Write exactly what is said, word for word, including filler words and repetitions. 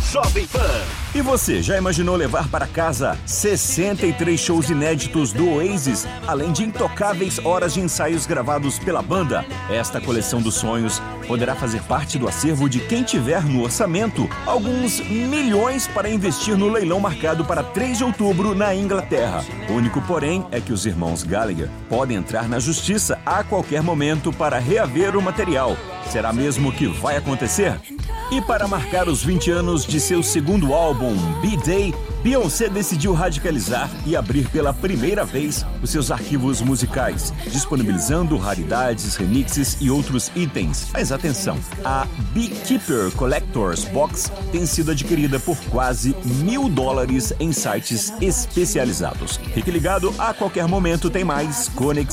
Jovem Pan. E você, já imaginou levar para casa sessenta e três shows inéditos do Oasis, além de intocáveis horas de ensaios gravados pela banda? Esta coleção dos sonhos poderá fazer parte do acervo de quem tiver no orçamento alguns milhões para investir no leilão marcado para três de outubro na Inglaterra. O único porém é que os irmãos Gallagher podem entrar na justiça a qualquer momento para reaver o material. Será mesmo que vai acontecer? E para marcar os vinte anos de seu segundo álbum, B-Day, Beyoncé decidiu radicalizar e abrir pela primeira vez os seus arquivos musicais, disponibilizando raridades, remixes e outros itens. Mas atenção, a Beekeeper Collector's Box tem sido adquirida por quase mil dólares em sites especializados. Fique ligado, a qualquer momento tem mais Conexão